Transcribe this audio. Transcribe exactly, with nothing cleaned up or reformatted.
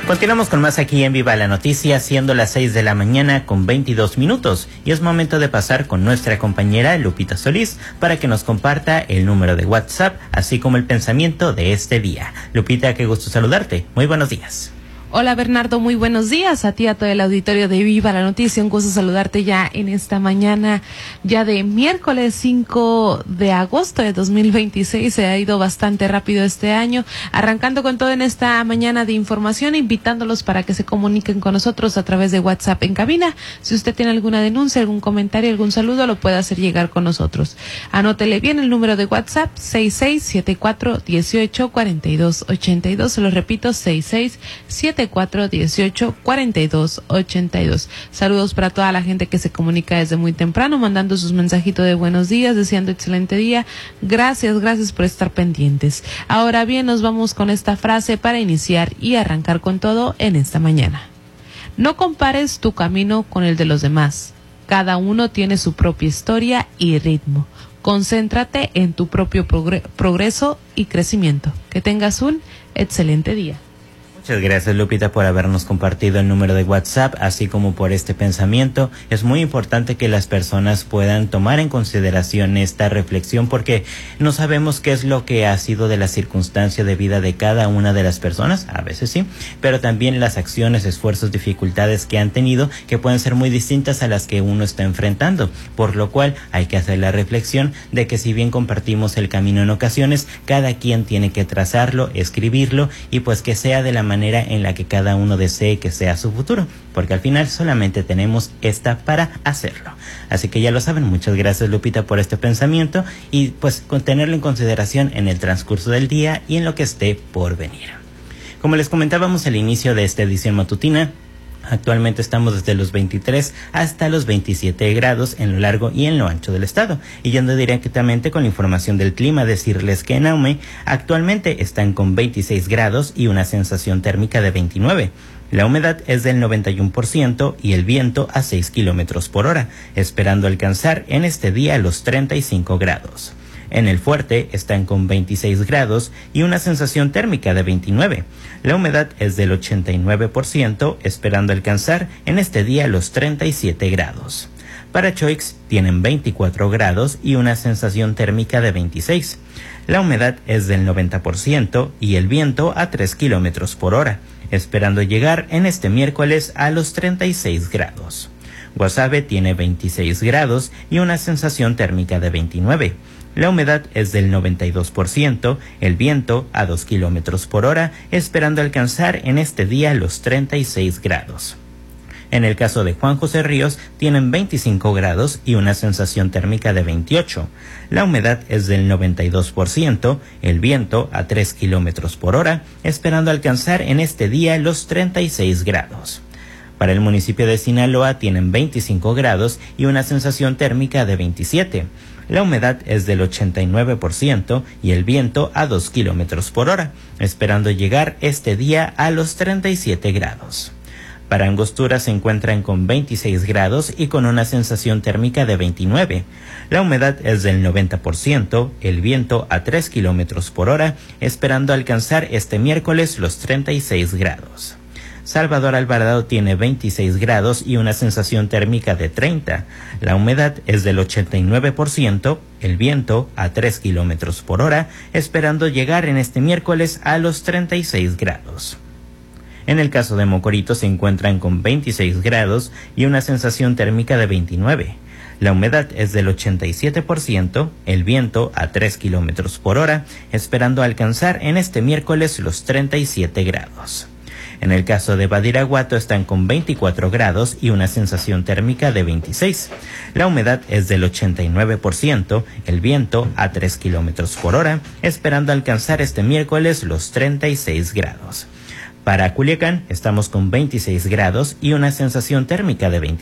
Continuamos con más aquí en Viva la Noticia, siendo las seis de la mañana con veintidós minutos, y es momento de pasar con nuestra compañera Lupita Solís para que nos comparta el número de WhatsApp, así como el pensamiento de este día. Lupita, qué gusto saludarte. Muy buenos días. Hola Bernardo, muy buenos días a ti, a todo el auditorio de Viva la Noticia. Un gusto saludarte ya en esta mañana, ya de miércoles cinco de agosto de dos mil veintiséis. Se ha ido bastante rápido este año, arrancando con todo en esta mañana de información, invitándolos para que se comuniquen con nosotros a través de WhatsApp en cabina. Si usted tiene alguna denuncia, algún comentario, algún saludo, lo puede hacer llegar con nosotros. Anótele bien el número de WhatsApp: seis seis siete cuatro uno ocho cuatro dos ocho dos. Se lo repito, seis seis siete cuatro dieciocho cuarenta y dos ochenta y dos. Saludos para toda la gente que se comunica desde muy temprano, mandando sus mensajitos de buenos días, deseando excelente día. Gracias, gracias por estar pendientes. Ahora bien, nos vamos con esta frase para iniciar y arrancar con todo en esta mañana. No compares tu camino con el de los demás. Cada uno tiene su propia historia y ritmo. Concéntrate en tu propio progre- progreso y crecimiento. Que tengas un excelente día. Muchas gracias, Lupita, por habernos compartido el número de WhatsApp, así como por este pensamiento. Es muy importante que las personas puedan tomar en consideración esta reflexión, porque no sabemos qué es lo que ha sido de la circunstancia de vida de cada una de las personas, a veces sí, pero también las acciones, esfuerzos, dificultades que han tenido, que pueden ser muy distintas a las que uno está enfrentando, por lo cual hay que hacer la reflexión de que si bien compartimos el camino en ocasiones, cada quien tiene que trazarlo, escribirlo, y pues que sea de la manera manera en la que cada uno desee que sea su futuro, porque al final solamente tenemos esta para hacerlo. Así que ya lo saben. Muchas gracias, Lupita, por este pensamiento, y pues con tenerlo en consideración en el transcurso del día y en lo que esté por venir. Como les comentábamos al inicio de esta edición matutina, actualmente estamos desde los veintitrés hasta los veintisiete grados en lo largo y en lo ancho del estado. Y yendo directamente con la información del clima, decirles que en Aume actualmente están con veintiséis grados y una sensación térmica de veintinueve. La humedad es del noventa y uno por ciento y el viento a seis kilómetros por hora, esperando alcanzar en este día los treinta y cinco grados. En el Fuerte están con veintiséis grados y una sensación térmica de veintinueve. La humedad es del ochenta y nueve por ciento, esperando alcanzar en este día los treinta y siete grados. Para Choix tienen veinticuatro grados y una sensación térmica de veintiséis. La humedad es del noventa por ciento y el viento a tres kilómetros por hora, esperando llegar en este miércoles a los treinta y seis grados. Guasave tiene veintiséis grados y una sensación térmica de veintinueve. La humedad es del noventa y dos por ciento, el viento a dos kilómetros por hora, esperando alcanzar en este día los treinta y seis grados. En el caso de Juan José Ríos, tienen veinticinco grados y una sensación térmica de veintiocho. La humedad es del noventa y dos por ciento, el viento a tres kilómetros por hora, esperando alcanzar en este día los treinta y seis grados. Para el municipio de Sinaloa tienen veinticinco grados y una sensación térmica de veintisiete. La humedad es del ochenta y nueve por ciento y el viento a dos kilómetros por hora, esperando llegar este día a los treinta y siete grados. Para Angostura se encuentran con veintiséis grados y con una sensación térmica de veintinueve. La humedad es del noventa por ciento, el viento a tres kilómetros por hora, esperando alcanzar este miércoles los treinta y seis grados. Salvador Alvarado tiene veintiséis grados y una sensación térmica de treinta. La humedad es del ochenta y nueve por ciento, el viento a tres kilómetros por hora, esperando llegar en este miércoles a los treinta y seis grados. En el caso de Mocorito se encuentran con veintiséis grados y una sensación térmica de veintinueve. La humedad es del ochenta y siete por ciento, el viento a tres kilómetros por hora, esperando alcanzar en este miércoles los treinta y siete grados. En el caso de Badiraguato están con veinticuatro grados y una sensación térmica de veintiséis. La humedad es del ochenta y nueve por ciento, el viento a tres kilómetros por hora, esperando alcanzar este miércoles los treinta y seis grados. Para Culiacán estamos con veintiséis grados y una sensación térmica de veintiséis.